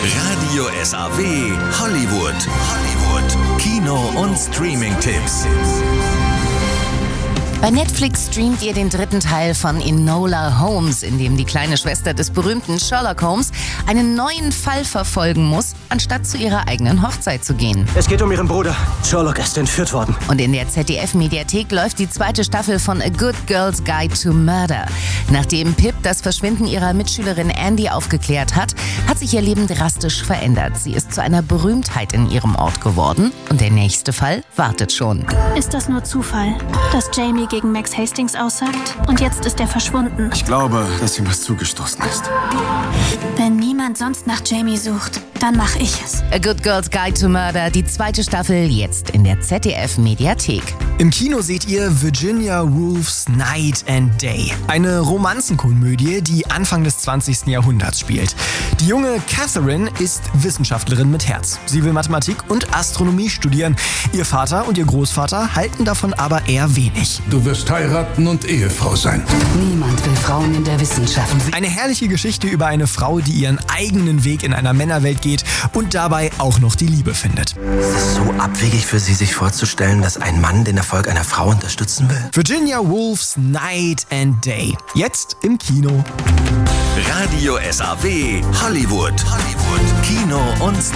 Radio SAW Hollywood. Kino- und Streaming-Tipps. Bei Netflix streamt ihr den dritten Teil von Enola Holmes, in dem die kleine Schwester des berühmten Sherlock Holmes einen neuen Fall verfolgen muss, anstatt zu ihrer eigenen Hochzeit zu gehen. Es geht um ihren Bruder. Sherlock ist entführt worden. Und in der ZDF-Mediathek läuft die zweite Staffel von A Good Girl's Guide to Murder. Nachdem Pip das Verschwinden ihrer Mitschülerin Andy aufgeklärt hat, hat sich ihr Leben drastisch verändert. Sie ist zu einer Berühmtheit in ihrem Ort geworden und der nächste Fall wartet schon. Ist das nur Zufall, dass Jamie gegen Max Hastings aussagt und jetzt ist er verschwunden? Ich glaube, dass ihm was zugestoßen ist. Wenn niemand sonst nach Jamie sucht, dann mache ich es. A Good Girl's Guide to Murder, die zweite Staffel, jetzt in der ZDF-Mediathek. Im Kino seht ihr Virginia Woolf's Night and Day. Eine Romanzenkomödie, die Anfang des 20. Jahrhunderts spielt. Die junge Catherine ist Wissenschaftlerin mit Herz. Sie will Mathematik und Astronomie studieren. Ihr Vater und ihr Großvater halten davon aber eher wenig. Du wirst heiraten und Ehefrau sein. Niemand will Frauen in der Wissenschaft. Eine herrliche Geschichte über eine Frau, die ihren eigenen Weg in einer Männerwelt geht und dabei auch noch die Liebe findet. Es ist so abwegig für Sie, sich vorzustellen, dass ein Mann den Erfolg einer Frau unterstützen will. Virginia Woolf's Night and Day. Jetzt im Kino. Radio SAW Hollywood. Kino- und